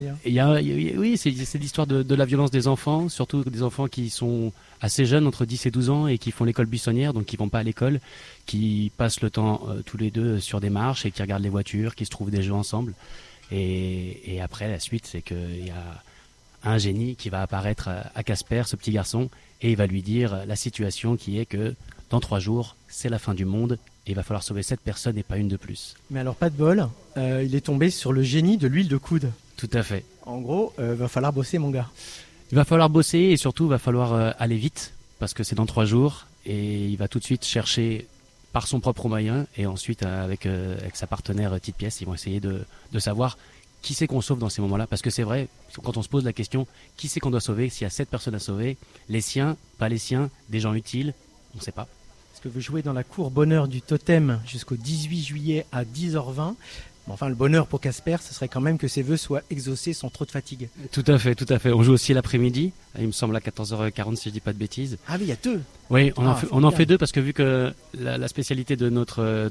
Oui, c'est l'histoire de la violence des enfants, surtout des enfants qui sont assez jeunes, entre 10 et 12 ans, et qui font l'école buissonnière, donc qui vont pas à l'école, qui passent le temps tous les deux sur des marches et qui regardent les voitures, qui se trouvent des jeux ensemble. Et après, la suite, c'est qu'il y a un génie qui va apparaître à Casper, ce petit garçon, et il va lui dire la situation qui est que dans 3 jours, c'est la fin du monde, et il va falloir sauver 7 personnes et pas une de plus. Mais alors, pas de bol, il est tombé sur le génie de l'huile de coude. Tout à fait. En gros, va falloir bosser, mon gars. Il va falloir bosser et surtout, il va falloir aller vite, parce que c'est dans 3 jours, et il va tout de suite chercher par son propre moyen, et ensuite, avec sa partenaire Tite Pièce, ils vont essayer de savoir qui c'est qu'on sauve dans ces moments-là. Parce que c'est vrai, quand on se pose la question, qui c'est qu'on doit sauver, s'il y a 7 personnes à sauver, les siens, pas les siens, des gens utiles, on ne sait pas. Parce que vous jouez dans la cour Bonheur du Totem jusqu'au 18 juillet à 10h20. Mais enfin, le bonheur pour Casper, ce serait quand même que ses vœux soient exaucés sans trop de fatigue. Tout à fait, tout à fait. On joue aussi l'après-midi, il me semble à 14h40 si je dis pas de bêtises. Ah oui, il y a 2. Oui, on en fait 2 parce que vu que la spécialité de notre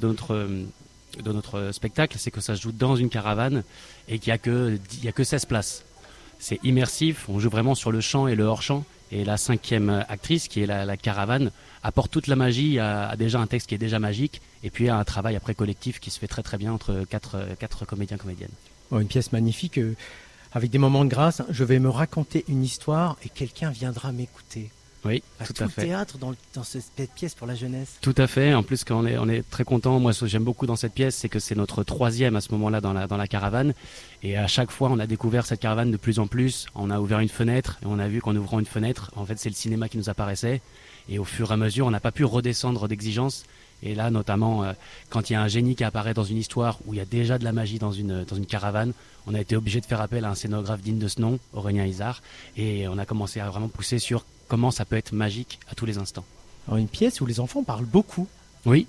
spectacle, c'est que ça se joue dans une caravane et qu'il y a que 16 places. C'est immersif, on joue vraiment sur le champ et le hors-champ. Et la 5e actrice, qui est la caravane, apporte toute la magie, a déjà un texte qui est déjà magique, et puis a un travail après collectif qui se fait très très bien entre 4 comédiens, comédiennes. Une pièce magnifique, avec des moments de grâce. Je vais me raconter une histoire et quelqu'un viendra m'écouter. Oui, tout à fait. Le théâtre dans cette pièce pour la jeunesse. Tout à fait. En plus, quand on est très content. Moi, ce que j'aime beaucoup dans cette pièce, c'est que c'est notre 3e à ce moment-là dans la caravane. Et à chaque fois, on a découvert cette caravane de plus en plus. On a ouvert une fenêtre et on a vu qu'en ouvrant une fenêtre, en fait, c'est le cinéma qui nous apparaissait. Et au fur et à mesure, on n'a pas pu redescendre d'exigence. Et là, notamment, quand il y a un génie qui apparaît dans une histoire où il y a déjà de la magie dans une caravane, on a été obligé de faire appel à un scénographe digne de ce nom, Aurélien Isard. Et on a commencé à vraiment pousser sur comment ça peut être magique à tous les instants. Alors une pièce où les enfants parlent beaucoup. Oui.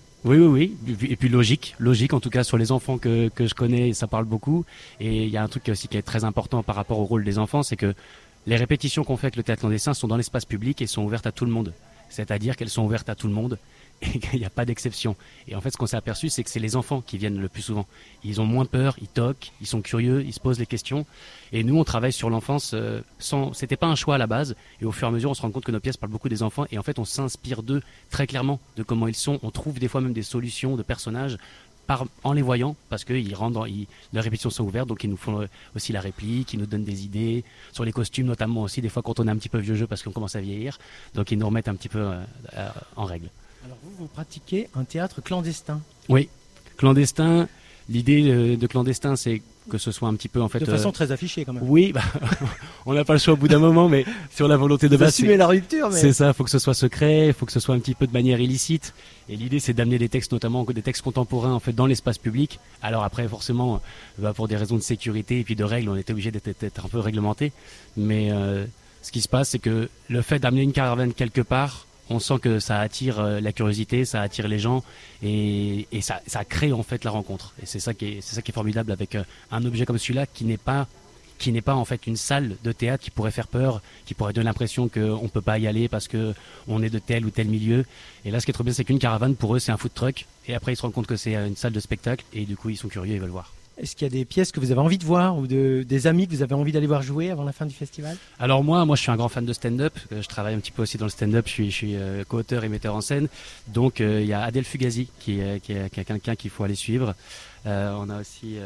Et puis logique en tout cas sur les enfants que je connais, ça parle beaucoup. Et il y a un truc aussi qui est très important par rapport au rôle des enfants, c'est que les répétitions qu'on fait avec le théâtre clandestin sont dans l'espace public et sont ouvertes à tout le monde. C'est-à-dire qu'elles sont ouvertes à tout le monde et qu'il n'y a pas d'exception. Et en fait, ce qu'on s'est aperçu, c'est que c'est les enfants qui viennent le plus souvent. Ils ont moins peur, ils toquent, ils sont curieux, ils se posent les questions. Et nous, on travaille sur l'enfance c'était pas un choix à la base. Et au fur et à mesure, on se rend compte que nos pièces parlent beaucoup des enfants. Et en fait, on s'inspire d'eux très clairement, de comment ils sont. On trouve des fois même des solutions de personnages en les voyant, parce que leurs répétitions sont ouvertes, donc ils nous font aussi la réplique, ils nous donnent des idées sur les costumes, notamment aussi des fois quand on est un petit peu vieux jeu parce qu'on commence à vieillir, donc ils nous remettent un petit peu en règle. Alors vous pratiquez un théâtre clandestin. Oui, clandestin. L'idée de clandestin, c'est que ce soit un petit peu en fait de façon très affichée quand même. Oui, on n'a pas le choix au bout d'un moment, mais sur la volonté de base, assumer la rupture. Mais... c'est ça. Faut que ce soit secret, faut que ce soit un petit peu de manière illicite. Et l'idée, c'est d'amener des textes, notamment des textes contemporains en fait dans l'espace public. Alors après, forcément, pour des raisons de sécurité et puis de règles, on était obligé d'être un peu réglementé. Mais ce qui se passe, c'est que le fait d'amener une caravane quelque part, on sent que ça attire la curiosité, ça attire les gens et ça crée en fait la rencontre. Et c'est ça qui est formidable avec un objet comme celui-là qui n'est pas en fait une salle de théâtre qui pourrait faire peur, qui pourrait donner l'impression qu'on ne peut pas y aller parce qu'on est de tel ou tel milieu. Et là, ce qui est trop bien, c'est qu'une caravane, pour eux, c'est un food truck. Et après, ils se rendent compte que c'est une salle de spectacle et du coup, ils sont curieux, ils veulent voir. Est-ce qu'il y a des pièces que vous avez envie de voir ou des amis que vous avez envie d'aller voir jouer avant la fin du festival ? Alors moi, je suis un grand fan de stand-up. Je travaille un petit peu aussi dans le stand-up. Je suis co-auteur et metteur en scène. Donc il y a Adèle Fugazi qui est quelqu'un qu'il faut aller suivre. On a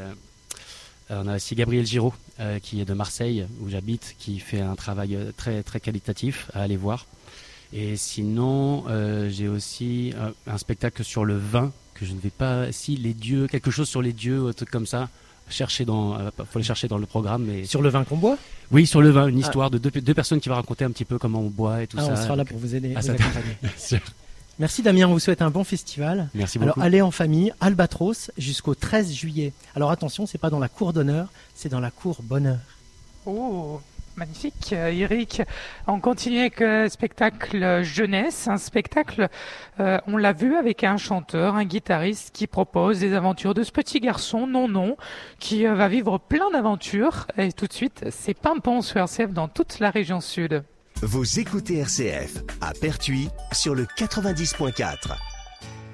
aussi Gabriel Giraud qui est de Marseille où j'habite, qui fait un travail très très qualitatif à aller voir. Et sinon, j'ai aussi un spectacle sur le vin que je ne vais pas... Si, les dieux, quelque chose sur les dieux, un truc comme ça. Faut les chercher dans le programme. Mais... Sur le vin qu'on boit ? Oui, sur le vin, une histoire de deux personnes qui va raconter un petit peu comment on boit et tout ça. On sera là pour vous aider, vous accompagner. Bien sûr. Merci Damien, on vous souhaite un bon festival. Merci beaucoup. Alors allez en famille, Albatros, jusqu'au 13 juillet. Alors attention, c'est pas dans la cour d'honneur, c'est dans la cour Bonheur. Oh, magnifique, Eric. On continue avec le spectacle jeunesse, un spectacle, on l'a vu, avec un chanteur, un guitariste qui propose des aventures de ce petit garçon, non, qui va vivre plein d'aventures. Et tout de suite, c'est Pimpon sur RCF dans toute la région sud. Vous écoutez RCF à Pertuis sur le 90.4.